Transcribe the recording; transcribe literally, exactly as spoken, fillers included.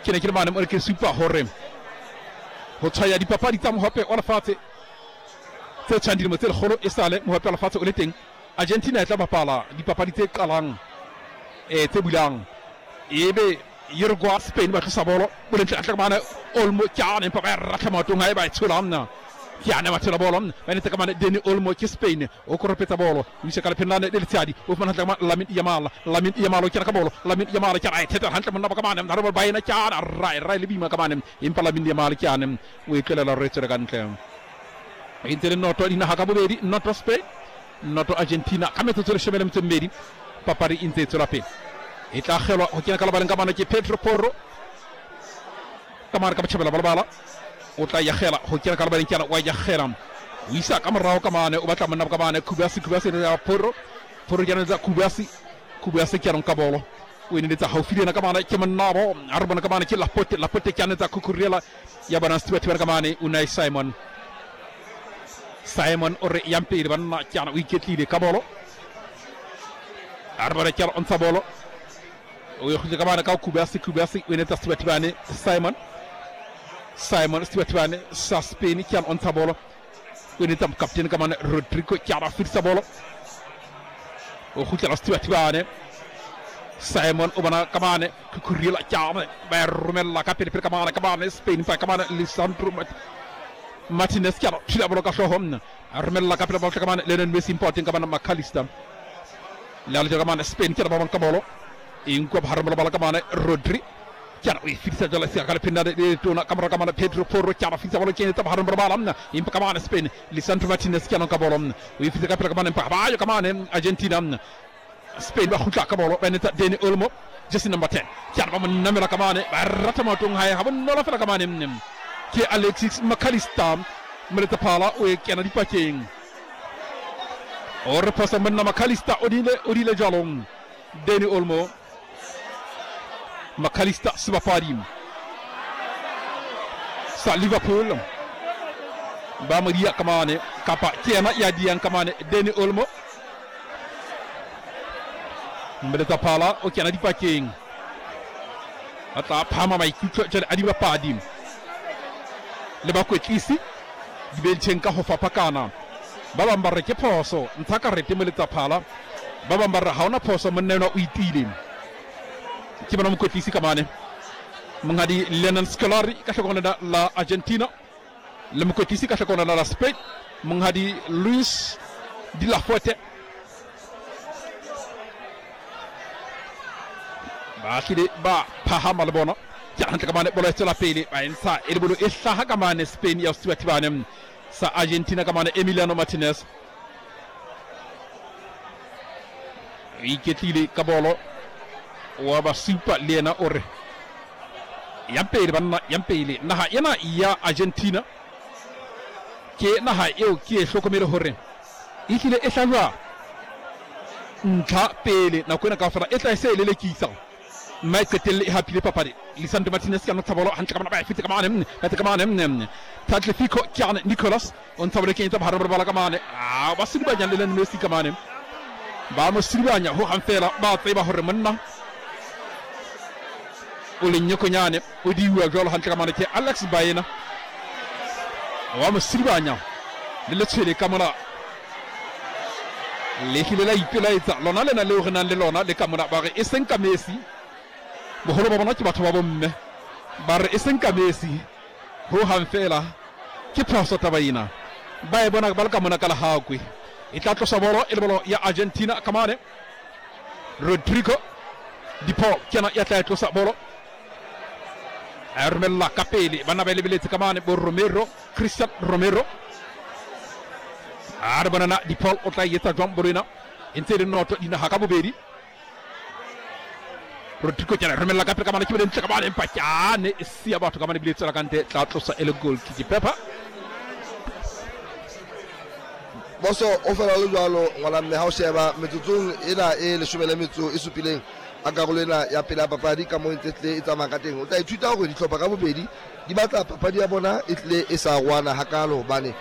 kene ke mane mo ke supa hore ho tsaya di papadi tsa mohope o lefatshe tse tshwandile mo tse legolo e sale mohope o lefatshe o le teng Argentina e tla bapala di papadi tse qalang e tse bulang ebe Uruguay Spain ba tlosa bolo o le tla mane Olmo kyane pa ba ratha matong ha e ba tshulamna kyane ba tsela bolo ba ne teka mane Deni Olmo ke Spain o koropetsa bolo mise kala penane del tiadi o fana tla Lamin Yamal Lamin Yamal o kyana ka bolo Lamin Yamal kyana ai teta hantle monna ba ka mane ndaro ba ina kyana rai rai le bima ka mane impa Lamin Yamal kyane o ikela la retsere kantle intere noto ina haka bobedi noto Spain noto Argentina kametso tsere shebele mtsembedi papari inte tsolape e tla khelo ho kena kala balen ka mane ke Pedro Porro kamar ka bachebela balbala o tla ya khela ho kena kala balen kyana wa ya khelam wisa kamara ka mane o batla monna ka mane Kubasi Kubasi ya Porro Porro yana za Kubasi Kubasi kyana ka bolo o ine tsa haufile na ka mane ke monna bo arbana ka mane ke la pote la pote kyana za kukurela ya bana stwet ka mane Unai Simon Simon ore yampe banna kyana wicket li ka bolo arbara kyana on sa bolo o yoxi ka bana ka Kubasi Kubasi ine tsa stwet bane Simon Simon stwet bane sa Spain kyana on sa bolo ine tam captain ka mane Rodrigo kyana fit sa bolo o khutla stwet bane Simon o bana ka mane kukurela kyana ba rumella ka per per ka mane ka mane Spain pa ka mane Lisandro Martinez kyano tila bolo ka shohom armella kapela bolo ka mane Lionel Messi importing ka mane McAllister lal ka mane Spain kyano bolo ka bolo in ko harmala bolo ka mane Rodri kyano wi fitsa jala sia kala pinade de tona kamera ka mane Pedro Porro kyano fitsa bolo kyene tab harmala bolo amna in ka mane Spain Lisandro Martinez kyano ka bolo wi fitsa kapela ka mane pa ba yo ka mane Argentina Spain ba khutla ka bolo beneta Deni Olmo jersey number ten kyano ba man namela ka mane barata matung hay habon no la fala ka mane ke Alexis McAllister meleta pala o kena di paking or pasa menna McAllister odile odile jalom Deni Olmo McAllister suba padim sa Liverpool ba maria kamane kapa kena ya dian kamane Deni Olmo meleta pala o kena di paking ata pama mai kucho jere adiba padim le ba ko tlisi di belchenka ho fapakana ba ba mbarre ke phoso ntaka rete mo letsa phala ba ba mbarre ha ona phoso monnena o itile ke bana mo ko tlisi ka mane mongadi Lionel Scolari ka hlokona la Argentina le mo ko tlisi ka hlokona la Spain mongadi Luis Di La Fuente ba kide ba phahama le bona hantle ka mane bolo e tsela pele ba ensa e bolo e hlaha ka mane Spain ya stwet bane sa Argentina ka mane Emiliano Martinez iketile ka bolo wa ba super lena ore yampele banna yampele naha yana ya Argentina ke naha eo ke hlokomele hore ikile e hlajwa ntlha pele na kona ka fara e tla e se le le kitsa mai ketelle happy le papade Lisandro Martinez kana tabolo hantle kana ba fitika mane ka tika mane Tagliafico kyane Nicolas on tabole kenta baharo bala kamane ah basiri ba nyande len Messi kamane ba mo siribanya ho hanfela ba tayba hore manna o le nyoko nyane o di wa gol hantle kamane ke Alex Bayena wa mo siribanya le tsele kamera le kile la ipela etsa lona le na le hore nan le lona le kamera ba re e seng ka Messi boholo ba bona ke batho ba bomme ba re e seng ka Messi ho hanfela ke phoso tabaina ba e bona ba le ka mona kala hakwe e tla tlosa bolo e le bolo ya Argentina kamane Rodrigo Di Paul kena ya tla tlosa bolo Armella Capelli bana bele bele kamane bo Romero Christian Romero arbana Di Paul o tla yeta jom borina intere noto dina hakabu beri Rodrigo kena Romella Capelli kamane kibeden kamane mpachane sia bato kamane bile tsala kante tla tlosa ele goal kiki pepa boso o fela lo jalo ngwana mme ha o sheba metsotsong ena e le shobele metso e supileng a karolena ya pela papadi ka mo ntetle e tsamaya ka teng o tla ithuta hore ditlhopha ka bobedi di batla papadi ya bona e tle e sa rwana hakalo bane